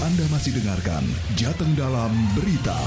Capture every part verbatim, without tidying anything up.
Anda masih dengarkan Jateng Dalam Berita.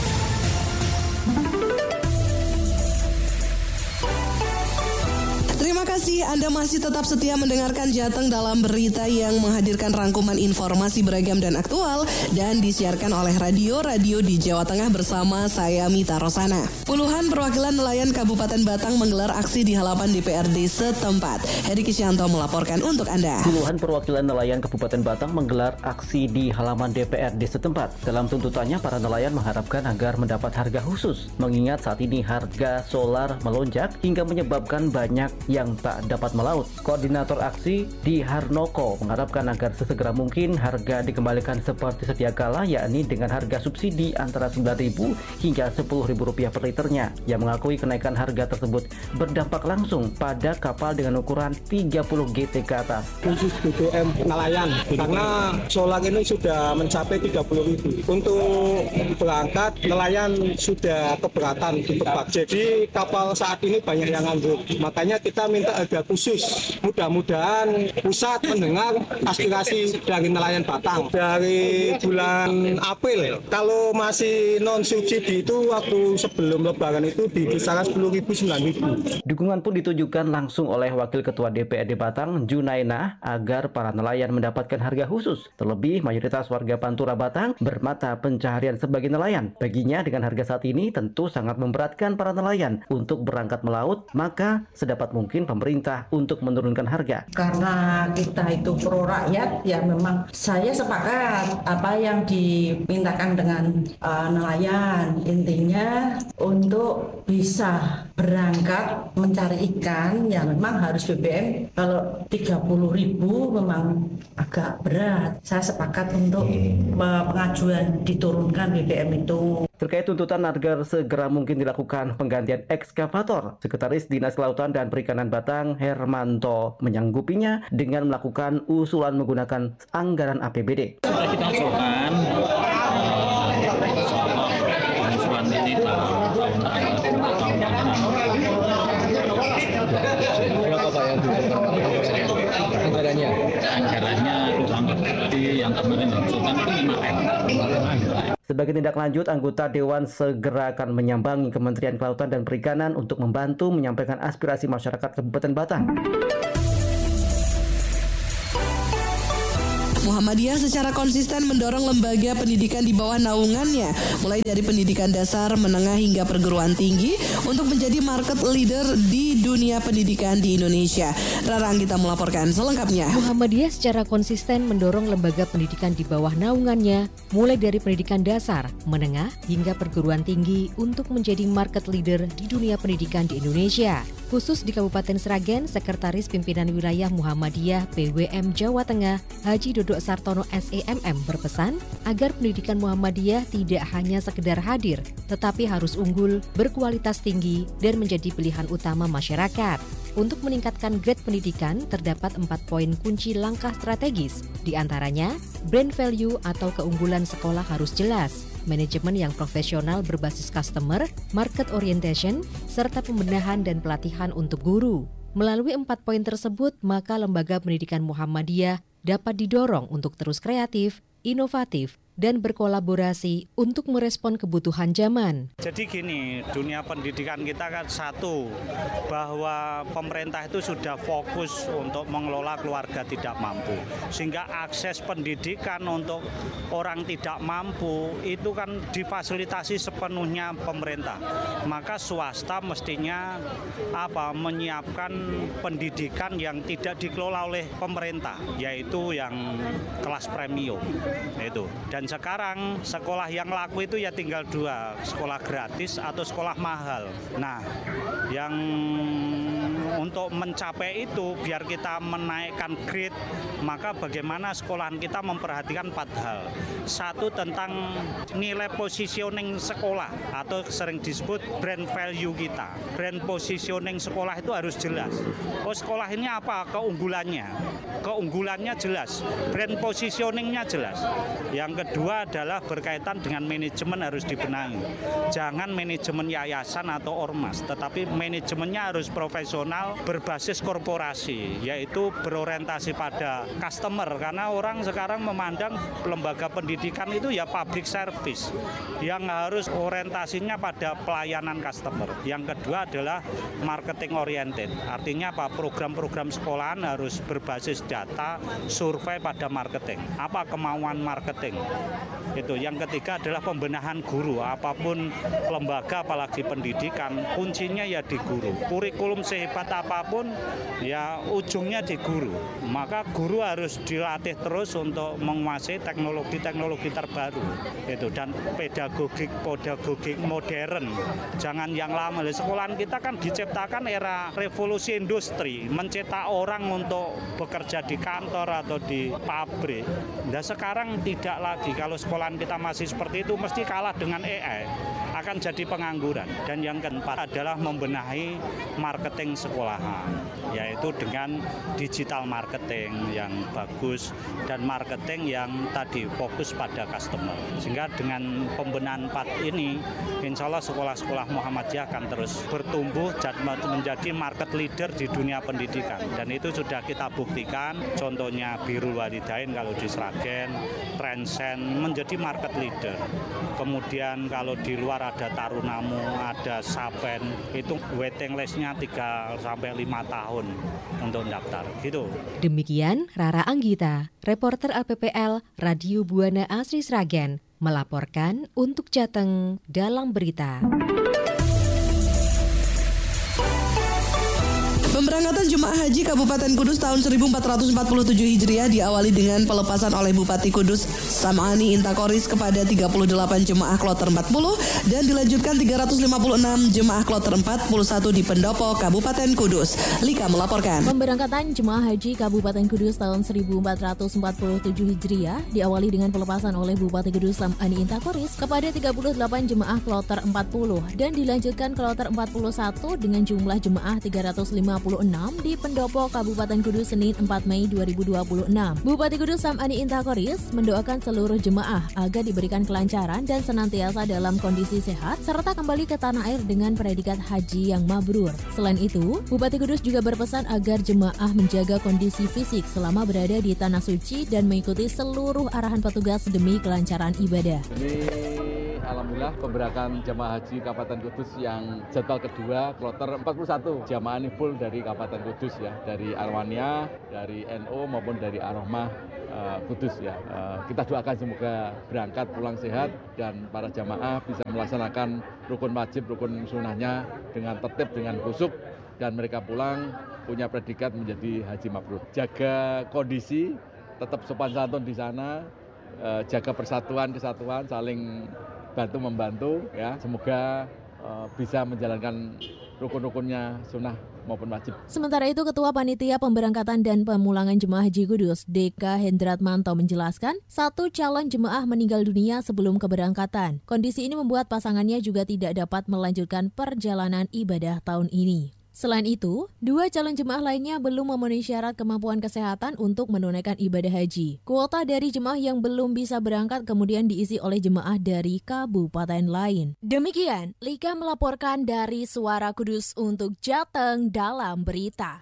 Terima kasih Anda masih tetap setia mendengarkan Jateng Dalam Berita yang menghadirkan rangkuman informasi beragam dan aktual dan disiarkan oleh radio-radio di Jawa Tengah bersama saya Mita Rosana. Puluhan perwakilan nelayan Kabupaten Batang menggelar aksi di halaman D P R D setempat. Heri Kisyanto melaporkan untuk Anda. Puluhan perwakilan nelayan Kabupaten Batang menggelar aksi di halaman D P R D setempat. Dalam tuntutannya, para nelayan mengharapkan agar mendapat harga khusus, mengingat saat ini harga solar melonjak hingga menyebabkan banyak yang tak dapat melaut. Koordinator aksi Di Harnoko mengharapkan agar sesegera mungkin harga dikembalikan seperti sedia kala, yakni dengan harga subsidi antara sembilan ribu hingga sepuluh ribu rupiah per liternya. Yang mengakui kenaikan harga tersebut berdampak langsung pada kapal dengan ukuran tiga puluh G T ke atas. Khusus B B M nelayan, karena solar ini sudah mencapai tiga puluh ribu. Untuk berangkat, nelayan sudah keberatan ditebak. Jadi kapal saat ini banyak yang nganggur. Makanya kita minta harga khusus. Mudah-mudahan pusat mendengar aspirasi dari nelayan Batang. Dari bulan April, kalau masih non subsidi itu waktu sebelum Lebaran itu di kisaran sepuluh ribu sembilan ribu. Dukungan pun ditujukan langsung oleh Wakil Ketua D P R D Batang, Junaina, agar para nelayan mendapatkan harga khusus. Terlebih mayoritas warga Pantura Batang bermata pencaharian sebagai nelayan. Baginya dengan harga saat ini tentu sangat memberatkan para nelayan untuk berangkat melaut, maka sedapat mungkin pemerintah untuk menurunkan harga. Karena kita itu pro rakyat, ya memang saya sepakat apa yang dimintakan dengan uh, nelayan. Intinya untuk bisa berangkat mencari ikan, ya memang harus B B M. Kalau tiga puluh ribu memang agak berat. Saya sepakat untuk uh, pengajuan diturunkan B B M itu. Terkait tuntutan agar segera mungkin dilakukan penggantian ekskavator, Sekretaris Dinas Kelautan dan Perikanan Batang, Hermanto, menyanggupinya dengan melakukan usulan menggunakan anggaran A P B D. Sudah kita usulkan uh, usulan ini tahun tahun Berapa Pak yang anggarannya? Anggarannya seperti yang kemarin diusulkan itu lima M. Sebagai tindak lanjut, anggota Dewan segera akan menyambangi Kementerian Kelautan dan Perikanan untuk membantu menyampaikan aspirasi masyarakat Kabupaten Batang. Muhammadiyah secara konsisten mendorong lembaga pendidikan di bawah naungannya, mulai dari pendidikan dasar, menengah hingga perguruan tinggi, untuk menjadi market leader di dunia pendidikan di Indonesia. Rara Anggita melaporkan selengkapnya. Muhammadiyah secara konsisten mendorong lembaga pendidikan di bawah naungannya, mulai dari pendidikan dasar, menengah hingga perguruan tinggi, untuk menjadi market leader di dunia pendidikan di Indonesia. Khusus di Kabupaten Sragen, Sekretaris Pimpinan Wilayah Muhammadiyah P W M Jawa Tengah, Haji Dodo Sartono S E M M berpesan agar pendidikan Muhammadiyah tidak hanya sekedar hadir, tetapi harus unggul, berkualitas tinggi, dan menjadi pilihan utama masyarakat. Untuk meningkatkan grade pendidikan, terdapat empat poin kunci langkah strategis. Di antaranya, brand value atau keunggulan sekolah harus jelas, manajemen yang profesional berbasis customer, market orientation, serta pembenahan dan pelatihan untuk guru. Melalui empat poin tersebut, maka lembaga pendidikan Muhammadiyah dapat didorong untuk terus kreatif, inovatif, dan berkolaborasi untuk merespon kebutuhan zaman. Jadi gini, dunia pendidikan kita kan satu, bahwa pemerintah itu sudah fokus untuk mengelola keluarga tidak mampu. Sehingga akses pendidikan untuk orang tidak mampu itu kan difasilitasi sepenuhnya pemerintah. Maka swasta mestinya apa menyiapkan pendidikan yang tidak dikelola oleh pemerintah, yaitu yang kelas premium. Itu. Dan Dan sekarang sekolah yang laku itu ya tinggal dua, sekolah gratis atau sekolah mahal. Nah, yang untuk mencapai itu biar kita menaikkan grade, maka bagaimana sekolahan kita memperhatikan empat hal. Satu, tentang nilai positioning sekolah atau sering disebut brand value kita. Brand positioning sekolah itu harus jelas. Oh, sekolah ini apa keunggulannya? Keunggulannya jelas, brand positioningnya jelas. Yang kedua adalah berkaitan dengan manajemen harus dibenahi. Jangan manajemen yayasan atau ormas, tetapi manajemennya harus profesional, digital berbasis korporasi, yaitu berorientasi pada customer, karena orang sekarang memandang lembaga pendidikan itu ya public service yang harus orientasinya pada pelayanan customer. Yang kedua adalah marketing oriented, artinya apa? Program-program sekolahan harus berbasis data, survei pada marketing. Apa kemauan marketing? Itu. Yang ketiga adalah pembenahan guru. Apapun lembaga, apalagi pendidikan, kuncinya ya di guru. Kurikulum sehebat apapun, ya ujungnya di guru. Maka guru harus dilatih terus untuk menguasai teknologi-teknologi terbaru. Itu. Dan pedagogik, pedagogik modern. Jangan yang lama. Sekolahan kita kan diciptakan era revolusi industri, mencetak orang untuk bekerja di kantor atau di pabrik. Nah sekarang tidak lagi. Kalau sekolahan kita masih seperti itu, mesti kalah dengan A I, akan jadi pengangguran. Dan yang keempat adalah membenahi marketing sekolahan, yaitu dengan digital marketing yang bagus dan marketing yang tadi fokus pada customer. Sehingga dengan pembenahan empat ini, insya Allah sekolah-sekolah Muhammadiyah akan terus bertumbuh dan menjadi market leader di dunia pendidikan. Dan itu sudah kita buktikan, contohnya Birrul Walidain kalau di Sragen, Transcend menjadi market leader. Kemudian kalau di luar ada Tarunamu, ada Sapen, itu waiting list-nya tiga sampai lima tahun untuk daftar. Gitu. Demikian Rara Anggita, reporter L P P L Radio Buana Asri Sragen, melaporkan untuk Jateng dalam berita. Pemberangkatan Jemaah Haji Kabupaten Kudus tahun seribu empat ratus empat puluh tujuh Hijriah diawali dengan pelepasan oleh Bupati Kudus Sam'ani Intakoris kepada tiga puluh delapan jemaah kloter empat puluh dan dilanjutkan tiga ratus lima puluh enam jemaah kloter empat puluh satu di Pendopo, Kabupaten Kudus. Lika melaporkan. Pemberangkatan Jemaah Haji Kabupaten Kudus tahun seribu empat ratus empat puluh tujuh Hijriah diawali dengan pelepasan oleh Bupati Kudus Sam'ani Intakoris kepada tiga puluh delapan jemaah kloter empat puluh dan dilanjutkan kloter empat puluh satu dengan jumlah jemaah tiga ratus lima puluh enam di Pendopo, Kabupaten Kudus Senin empat Mei dua ribu dua puluh enam. Bupati Kudus Sam'ani Intakoris mendoakan seluruh jemaah agar diberikan kelancaran dan senantiasa dalam kondisi sehat serta kembali ke tanah air dengan predikat haji yang mabrur. Selain itu, Bupati Kudus juga berpesan agar jemaah menjaga kondisi fisik selama berada di tanah suci dan mengikuti seluruh arahan petugas demi kelancaran ibadah. Alhamdulillah pemberangkatan jamaah haji Kabupaten Kudus yang jadwal kedua kloter empat puluh satu jamaah ini full dari Kabupaten Kudus ya, dari Arwania, dari N U maupun dari Ar-Rahmah uh, Kudus ya. Uh, kita doakan semoga berangkat pulang sehat dan para jamaah bisa melaksanakan rukun wajib, rukun sunnahnya dengan tertib, dengan khusyuk, dan mereka pulang punya predikat menjadi haji mabrur. Jaga kondisi, tetap sopan santun di sana, uh, jaga persatuan, kesatuan, saling bantu membantu ya, semoga uh, bisa menjalankan rukun-rukunnya sunnah maupun wajib. Sementara itu Ketua Panitia Pemberangkatan dan Pemulangan Jemaah Haji Kudus D K Hendratmanto menjelaskan satu calon jemaah meninggal dunia sebelum keberangkatan. Kondisi ini membuat pasangannya juga tidak dapat melanjutkan perjalanan ibadah tahun ini. Selain itu, dua calon jemaah lainnya belum memenuhi syarat kemampuan kesehatan untuk menunaikan ibadah haji. Kuota dari jemaah yang belum bisa berangkat kemudian diisi oleh jemaah dari kabupaten lain. Demikian, Lika melaporkan dari Suara Kudus untuk Jateng dalam berita.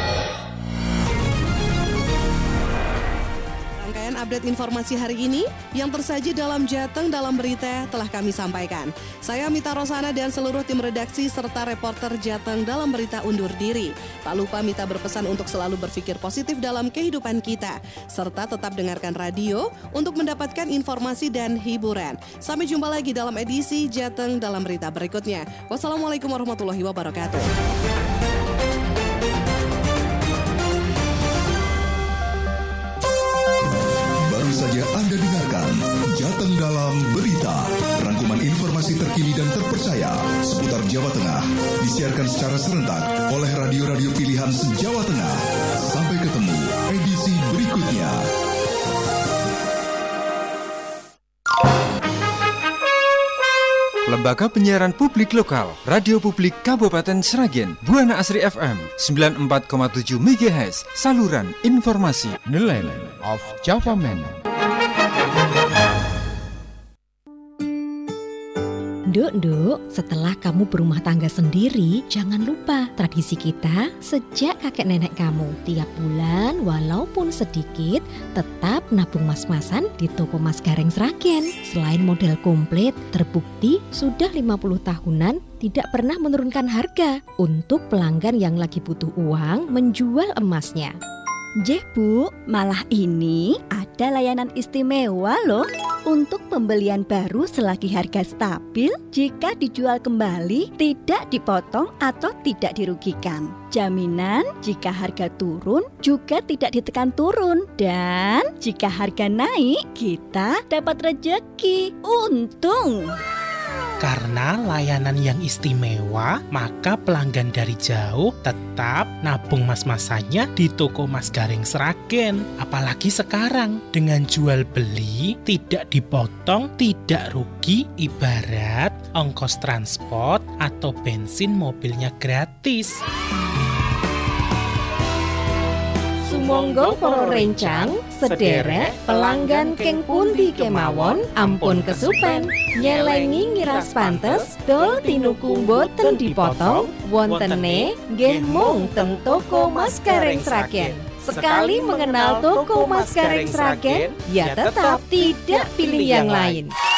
Rangkaian update informasi hari ini yang tersaji dalam Jateng dalam berita telah kami sampaikan. Saya Mita Rosana dan seluruh tim redaksi serta reporter Jateng dalam berita undur diri. Tak lupa Mita berpesan untuk selalu berpikir positif dalam kehidupan kita, serta tetap dengarkan radio untuk mendapatkan informasi dan hiburan. Sampai jumpa lagi dalam edisi Jateng dalam berita berikutnya. Wassalamualaikum warahmatullahi wabarakatuh. Saja Anda dengarkan Jateng dalam berita, rangkuman informasi terkini dan terpercaya seputar Jawa Tengah, disiarkan secara serentak oleh radio-radio pilihan se-Jawa Tengah. Sampai ketemu edisi berikutnya. Lembaga Penyiaran Publik Lokal, Radio Publik Kabupaten Sragen, Buana Asri F M sembilan puluh empat koma tujuh megahertz, saluran informasi, Nelayan of Java Man. Nduk, nduk, setelah kamu berumah tangga sendiri, jangan lupa tradisi kita sejak kakek nenek kamu. Tiap bulan, walaupun sedikit, tetap nabung mas-masan di toko Mas Gareng Sragen. Selain model komplit, terbukti sudah lima puluh tahunan tidak pernah menurunkan harga untuk pelanggan yang lagi butuh uang menjual emasnya. Jeh Bu, malah ini ada layanan istimewa loh untuk pembelian baru selagi harga stabil. Jika dijual kembali tidak dipotong atau tidak dirugikan. Jaminan jika harga turun juga tidak ditekan turun. Dan jika harga naik kita dapat rejeki. Untung! Karena layanan yang istimewa, maka pelanggan dari jauh tetap nabung mas-masannya di toko Mas Gareng Sragen. Apalagi sekarang, dengan jual beli, tidak dipotong, tidak rugi, ibarat ongkos transport atau bensin mobilnya gratis. Sumangga para rencang, sederek pelanggan keng pundi kemawon, ampun kesupen. Nyelengi ngiras pantes, dol tinuku boten dipotong, wontene nggih mung teng toko Mas Gareng Sragen. Sekali mengenal toko Mas Gareng Sragen, ya tetap tidak pilih yang lain.